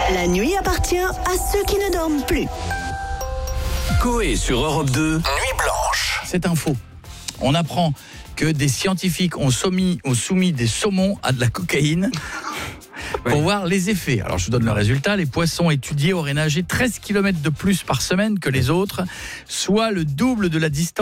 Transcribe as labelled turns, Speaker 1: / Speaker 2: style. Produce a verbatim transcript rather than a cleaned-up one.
Speaker 1: La nuit appartient à ceux qui ne dorment plus.
Speaker 2: Coé sur Europe deux, Nuit Blanche.
Speaker 3: Cette info, on apprend que des scientifiques ont soumis, ont soumis des saumons à de la cocaïne pour oui. voir les effets. Alors je vous donne le résultat. Les poissons étudiés auraient nagé treize kilomètres de plus par semaine que les autres, soit le double de la distance